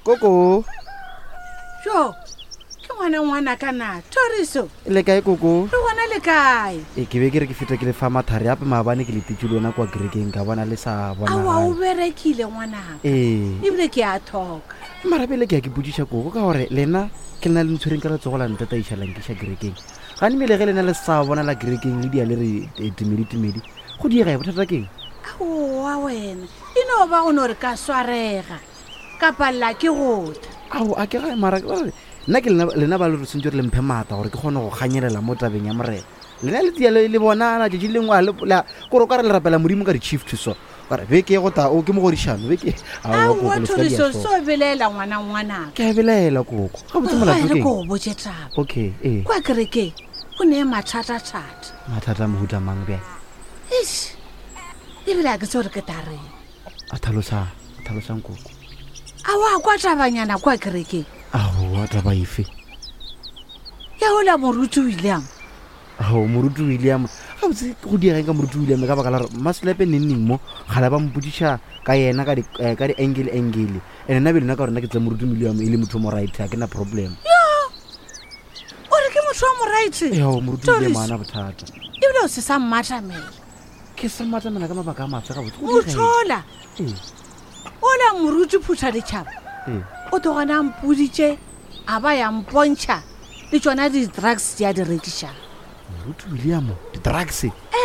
Koko. Jo, ke ngwana kana. Toriso. Le kae koko? Re bona le kae? Ke be ke re ke feta ke le fa mathari ape maabane ke le titšule yona kwa kerekeng ka bona le sa bona. Awa o berekile ngwana. Ebile ke a thoka. Mara pele ke a ke pudiša koko ka gore lena ke lena le ntshwereng ka letsogo la ntata išalang ke ša kerekeng. Gane mele ge lena le sa bona la kerekeng le dia le re timedi go diega ya bothata keng? Aowa wena e no ba o no re ka swarega ka palla ke gota. Ao a ke ga mara nna ke lena ba le re sentse re le mphe mata gore ke kgone go ganyelela mo tabeng ya morena. Lena le tia le bonana tšatši lengwe a kore o ka re le rapela modimo ka di-chief so gore beke go ta o ke mo godišano beke aowa Toriso so belela ngwana ke a belela koko ga botse molato ke go botse taba. Okay kwa kereke go ne mathata mohuta mang bja ish ebile a ke tse gore ke tareng a thalosang koko awa kwa tabanyana kwa kereke a taba efe ya ola moruti William moruti William ga botse go diegeng ka moruti William ka baka la gore maselepe nenneng mo gala ba mpodiša ka yena ka di-angle ene nna be lena ka gorena ke tse moruti William e le motho mo right a ke na problem o re ke motho wa mo right moruti William ana bothata ebile o se sa mmatamela ke sa mmatamela ka mabaka a matse ga botse motlhola ola moruti phutha ditšhaba o to gona mpoditše a ba ya mpontšha le tsona di-drugs di a di rekiša moruti William di-drugs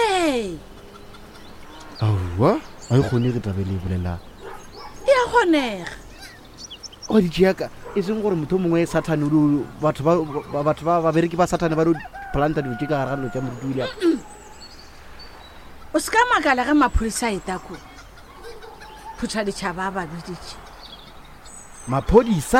aowa a e kgone ge tabe le e bolelang e a kgonega o di tšeaka e seng gore motho mongwe satane batho ba babereki ba satane ba di planta dilo tše ka gare ga dilo tša moruti William o se ka makala ge maphodisa e tako phutha ditšhaba a babeditše maphodisa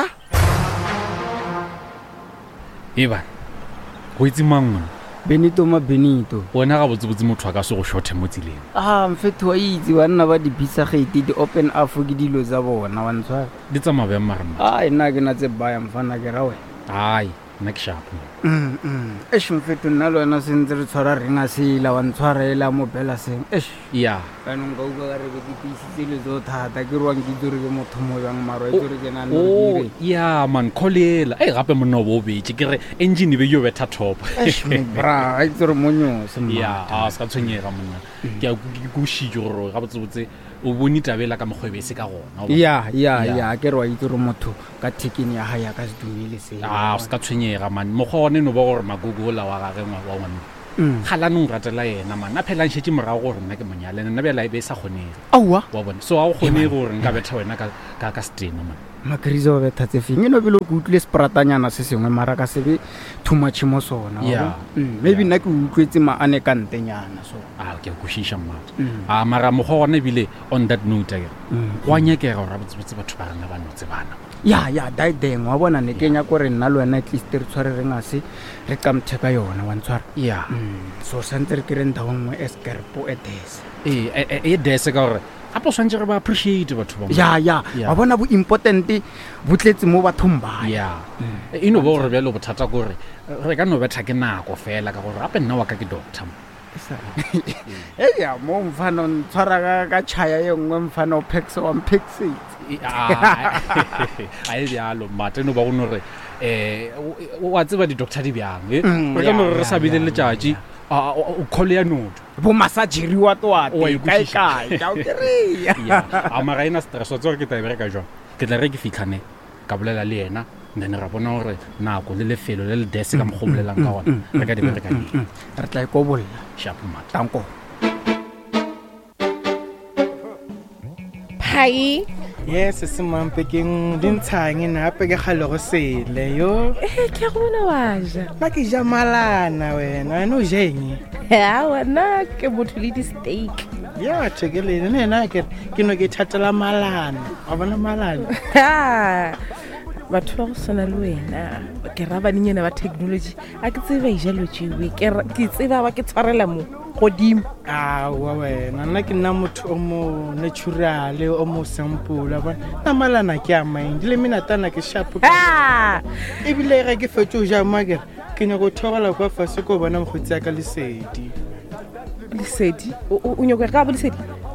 eba go itse mang Benito wena ga botsebotse motho a ka se go shothe mo tseleng mfetho wa itse banna ba di-pizza gate di-open afo ke dilo tsa bona wa ntshwara di tsamaya marama nna ke na tse baya mfana ke ra wena ai nna ke shapo mfetho nna le wena sentse re tshwara reng a sela wa ntshwarela mo bela seng ya kanong ka utlwa ka re be ke tiisitse le tso thata ke rwang ke itse re ke motho mo bjang maro itse re ke nane ya man kholela gape monna o bo o betse ke re engine be yo betha top bra a itse re monyose ya a se ka tshwenyega monna ke a kušitse gore ga botsebotse o bone tabela ka mokgwebe se ka gona ya ke re wa itse re motho ka thekeng ya ga ya ka se dumele se se ka tshwenyega man mokgwa one no ba gore magogola wa gage wa ngwana galanong ratela yena man a phelang šetse morago gore nna ke monyale nna bjala e be sa kgonege aowa wa bona so a go kgone gore nka betha wena ka stena man makrisa o betha tse feng eno bele go utlwile separatanyana se sengwe mara ka sebe too much mo sona maybe nna ke utlwetse maane ka ntenyana so ke kwešiša mmaa mara mokgwa gona ebile on that note wa nyakega gore a botsebotse batho ba rena ba notse bana ya daideng wa bona ne kenya kore nna le wena at least re tshware reng a se re kamthe ka yona wa ntshwara so santse re kere nthago nngwe eskerpo edese edese ka gore gape o swantse re ba appreciate batho ba wa bona bo important bo tletse mo bathong ba e no ba gore bjale bothata kore re ka no betha ke nako fela ka gore gape nna wa ka ke doctor mo mfano ntshwara ka chaya ye nngwe mfano pex wa mpexate a e bjalo mate no ba go no re wa tseba di-doctor di bjang re ka no re sa bile letšatši o khole ya noto bo masajiri wa toate kae ka o kereya mara ena stress wa tsore ke tla bereka jwang ke tla re ke fitlhane ka bolela le yena then ra bona gore nako le lefelo le le dese ka mogobolelang ka gona re ka di bereka re tla ikobolla sharp mate tanko Hi. Yes, se mampe ke dintshang ena gape ke gale go sele yo ke go bona wa ja ba ke ja malana wena no jeng wana ke motho le di-steak ya thekelele nena ke no ke thatela malana a bona malana batho ba go swana le wena ke ra banenyana ba technology a ke tseba ijalo tšewe ke tseba ba ke tshwarela mo godimo wa wena nna ke nna motho o mo natural o mo sample bona na malana ke a mind le minatana ke sharp ebile ga ke fetso ja magere ke nyako thogela kwa fase ko bona mogotsi ya ka lesedi o nyoko ka bo lesedi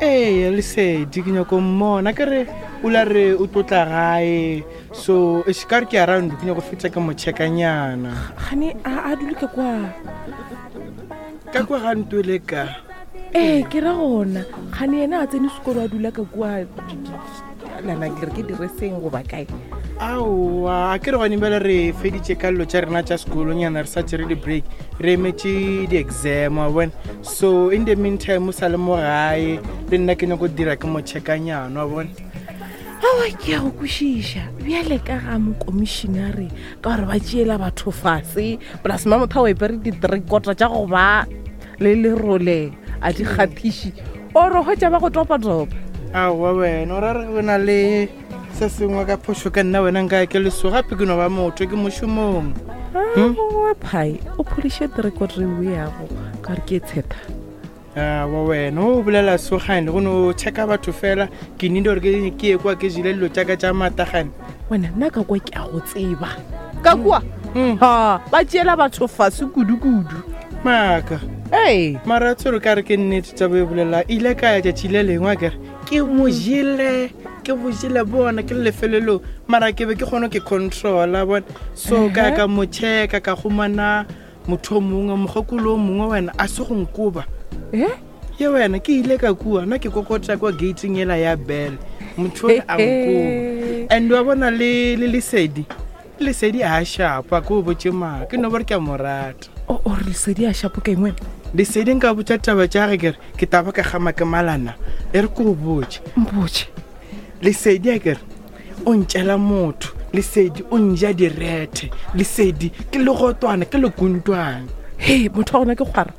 ee Lesedi ke nyako mmona ke re o la re o tlotla gae so e se ka re ke around ke nyako fetsa ke mo checkanyana gane a dule ke kwa ka kwa ga ntwele ka ke ra gona gane ena a tsene sekolo a dula ka kwa lana ke re ke dire seng go ba kae aowa ke re gone bele re feditše ka llo tša rena tša sekolonyana re sa tšere di-break re emetse di-exam wa bona so in the meantime o sa le mo gae le nna ke nyako dira ke mo checkanyana wa bona awa ke ya go kwešiša bjale ka ga mokomišenare ka gore ba tšeela batho fase plus motho a o epere di-3/4 tša go ba le lerole a di kgathiši ore go tša ba go topa-topa aowa wena o ra re go na le se sengwe ka phošo ka nna wena nka ke leso gape ke no ba motho ke mošomong wa pai o phodiše 3/4 eo yago ka re ke tshepa wa wena o bolela so gane go no checka batho fela ke ninde gore ke ye kwa ke jile dilo tšaka tša matagane wena nna ka kwa ke a go tseba ka kwa ba tšeela batho fase kudu-kudu maaka mara tsoro ka re ke nnete tša bo e bolela ile ka ya tšatši le lengwe kere ke mojile ke bojile bona ke lefelelo mara ke be ke kgone ke controla bona so ka mo checka ka gomana motho mongwe mogokolo mongwe wena a se go nkoba ye wena ke ile ka kua nna ke kokotsa kwa gating ela ya bell motho a nkoba and wa bona le Lesedi a shapa ko botse ma ke no bore ke a morata o Lesedi a shapo ke ngwe Lesedi nka botsa taba tša ge ke taba ka gama ke malana e re ko botse Lesedi a kere o ntšela motho Lesedi o nja direte Lesedi ke legotwana ke lekuntwana motho wa gona ke kgwara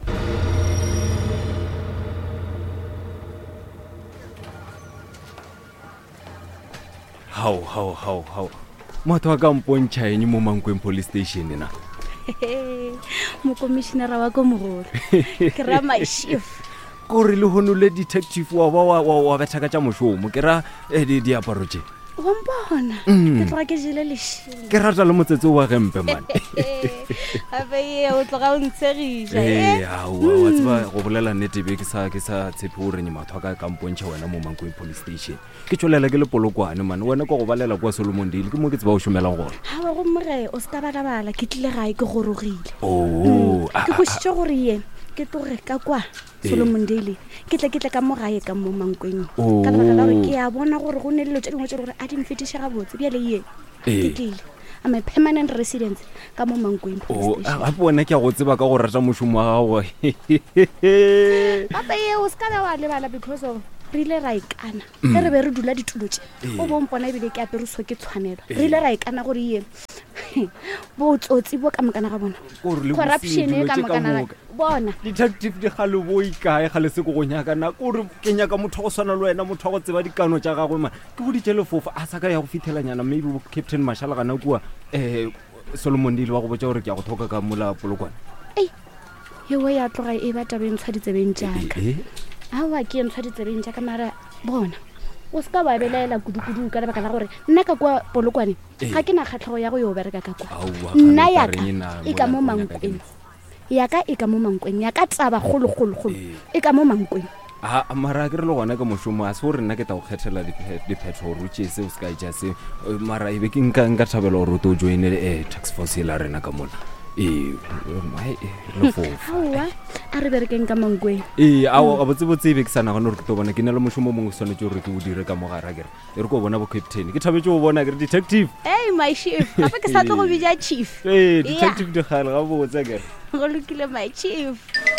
How motho wa ka mpontšha eng mo Mankweng police station na mokomišenara wa ko mogolo ke ra mašif kore le honole detective wa bethaka tša mošomo ke ra diaparo tše wampona ke tloga ke jele lešilo ke rata le motsetse wa gempe man gape ye o tloga o ntshegiša wa tseba go bolela nnete be ke sa tshepe o renye matho a ka kampontšha wena mo Mankweng police station ke tšwelela ke le polokwane man wena kwa go balela kwa Solomon Dale ke mo ke tseba o šomelang gona ga go mmore o se ka balabala ke tlile gae ke gorogile ke kwešiše gore ye ke tloge ka kwa Solomon Dale ke tle ka mo gae ka mo Mankweng ka lebaka la gore ke a bona gore go ne le tše dingwe tše gore a di mfetiše gabotse bjale ye ke tlile I'm a permanent resident ka mo Mankweng gape wena ke a go tseba ka go rata mošomo wa gago gape ye o se ka wa lebala because of re ile ra ikana ge re be re dula ditulo tše o bompona ebile ke apereswa ke tshwanelo re ile ra ikana gore ye botsotsi bo ka mokana ga bona corruption e ka mokana bona detective di gale bo ikae gale se go nyaka na gore ke nyaka motho go swana le wena motho go tseba dikano tša gagwe ma ke go ditšele fofa a sa ka ya go fitlhelanyana maybe Captain Marshall gana kua Solomon Dale wa go botša gore ke ya go thoka ka mola polokwane yewe ya tloga e ba tabeng tshwaditsebeng jaaka awa ke ntshwaditsebeng jaaka mara bona o se ka ba belela kudu-kudu ka lebaka la gore nna ka kwa polokwane ga ke na kgatlhego ya go yo bereka ka kwa nna yaka e ka mo Mankweng yaka e ka mo Mankweng yaka taba kgolo e ka mo Mankweng mara ke re le gona ka mošomo a se gore nna ke ta go kgethela diphetho gore o tšee seo se ka ja se mara ebe ke nka thabela gore o to o joine tax force e la rena ka mona aowa a re berekeng ka Mankweng a botsebotse ebe ke sa nagane gore ke to bona ke na le mošomo mongwe tshwanetse gore ke o dire ka mogara kere e re ko bona bo captain ke thabetse go bona kere detective my chief gape ke sa tlo go bija chief detective di gale ga botse kere go lokile my chief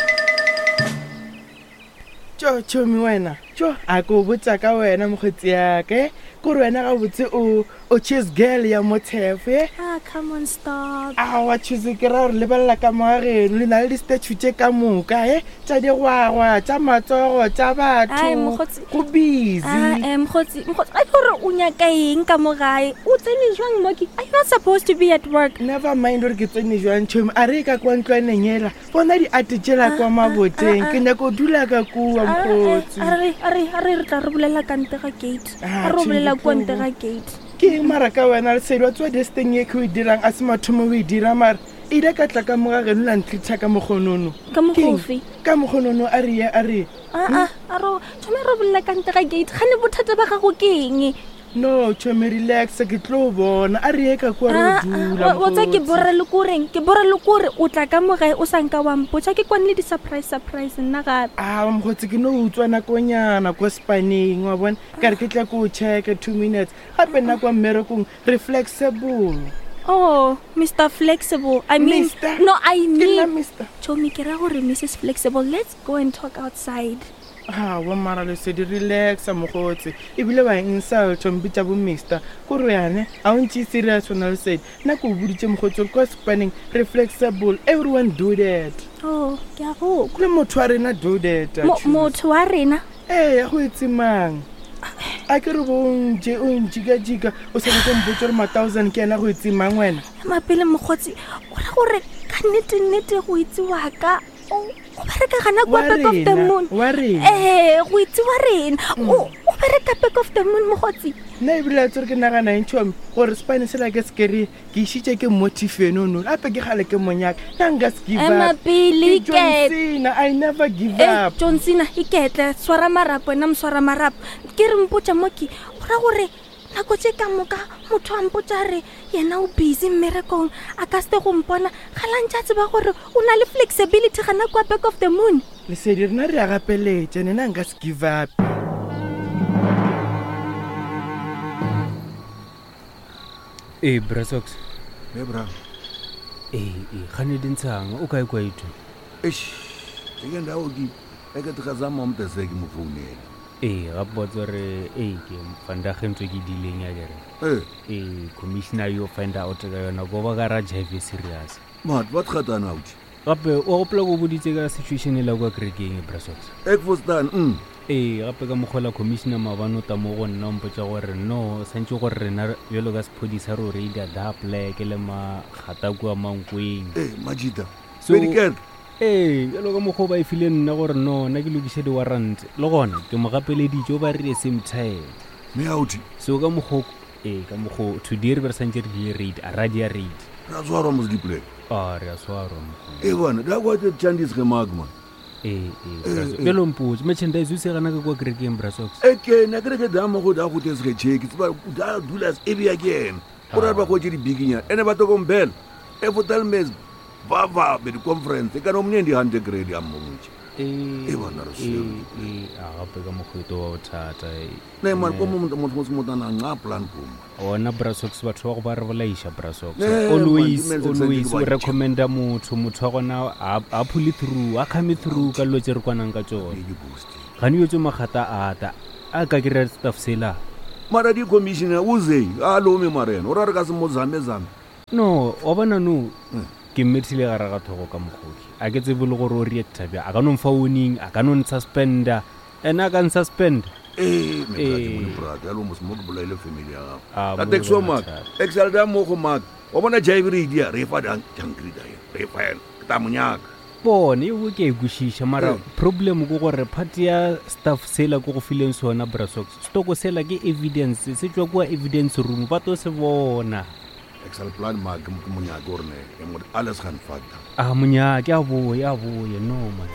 chomi wena a ko botsa ka wena mokgotsi yaka kore wena ga botse o choose girl ya mothefe come on stop wa choose ke ra re lebelela ka moageno le na le di-statue tše ka moka tša digwagwa tša matsogo tša batho go busy mokgotsi a ke gore o nyaka eng ka mo gae o tsene jwang moki are you not supposed to be at work never mind gore ke tsene jwang chomi a re ka kwa ntlwaneng ela bona di-ate tšela kwa maboteng ke nyako dula ka kua mokgotsi a re tla re bolela ka nte ga gate a re bolela kwa nte ga gate ke mara ka wena Lesedi wa tswa desteng e ke o e dirang a se mathomo o e dira mara ida ka tla ka moga geno la ntlitha ka mokgonono Ka mogofe? ka mokgonono a re Aro, tshome re bolela ka ntle ga gate. Ga ne bothata ba gago ke eng? no tshome relax ke tlo bona a re ka kwa re dula Wa tsa ke borra le koreng, ke borra le kore o tla ka mogae o sanka wa mpotsa ke kwane le di-surprise nna gape. mogotsi ke no utswa nakonyana ko spaneng wa bona ka re ke tla ko check 2 minutes gape nna kwa mmerekong re flexible Oh, Mr. Flexible. I mean, Mister? no, I Ke nna mean, mister Chomi, ke ra gore Mrs. Flexible, let's go and talk outside. wa mara le se di relax mogotsi ebile wa insult mpitsa bo mister kore yane a o ntse serious on all side nna ko boditse mogotsi kwa spanning re flexible everyone do that Oh, ke a go. le motho wa rena do that Motho wa rena. ya go etsemang a ke re bo ntse o njika o sa go mbotsa re ma 1000 ke ena go etsemang wena Mapele mogotsi, o ra gore ka nnete go itse wa ka. O bereka gana kwa back of the moon. wa rena Go itse wa rena. O bereka back of the moon mogotsi. nna ebile a tsere ke nagana entšhomi gore spane sela ke sekere ke išitše ke motifenono gape ke gale ke monyaka nka se give up Mapele Ke John Cena, I never give up John Cena, iketle swara marapo ena mswara marapo. Ke re mpotsa moki, o ra gore nako tse ka moka motho a mpotsa re yena o busy mmerekong a ka se go mpona ga lantša tseba gore o na le flexibility gana kwa back of the moon. lesedi rena re a gapeletša nena nka se give up Brasox bra gane dintshang o kae kwa ito ke ndawo ke tla zama umtese ke mo founela ga botsa re ke fandagentwe ke dileng ya jere commissioner yo find out ka yona go ba ga ra jive serious mat wat khatana out gape o gopola go boditse ka situation e la kwa kerekeng Brasox ekfostan gape ka mogola commissioner Mabano ta mo go nna mpotsa gore no santse gore rena bjalo ka sephodisa re o reida da pleke le magata kua mankweng majida So- very good bjalo ka mokgwa ba e file nna gore no nna ke lokise di-warrant le gona ke mo gapeleditse o ba re same time me out so ka mokgwa ka mokgwa today re be re santse re die raid a radia raid ra swara mo di play re a swara bona da kwa te chandis ke magma bjalo mpotse merchandise o segana ka kwa kerekeng Brasox ke na kere ke dama go da go te se check tsa da dulas e bia again ora ba go di biginya ene ba to kombel e fotal mes baba be di conference ka no mnyendi 100 grade ya mmonje bona re se gape ka mokgweto wa bothata ne man ko mo motana nga plan ko ona Brasox batho ba go ba re bolaiša Brasox Eh, always man, always man, o recommenda motho wa gona a pull through a come through ka lo tse re kwanang ka tsone di boost gane yo tse magata ata a ka kry staff sela mara di commissioner uze alo me marena ora re ka se mo zame no wa bona no ke mmetsile ga ra ga thogo ka mogodi a ke tsebe le gore o reacta bja a ka no mfa warning a ka no nsuspenda ene a ka nsuspend me brother alo mo mo bolaile family ya Ah, gago mo that exo bona mark excel da mo go mark wa bona jive re dia re fa dan jankri da re fa ta monyaka bone e ke e kwešiša mara problem ko gore party ya staff sela ko go fileng sona Brasox stoko sela ke evidence se tswa kwa evidence room ba to se bona excel plan mark mo monyaka orne e mo alles gaan fakta monyake a boye no man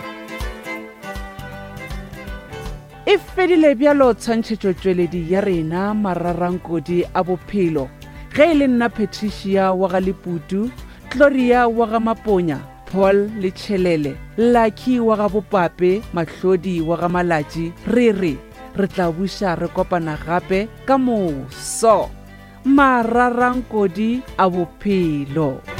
e fedile bjalo tshwantšhetšotšweledi ya rena mararankodi a bophelo ge e le nna Patricia wa ga Leputu, Gloria wa ga Maponya, Paul le Tšhelele, Lucky wa ga Bopape, Mahlodi wa ga Malatši, re tla buša re kopana gape ka moso mararankodi a bophelo.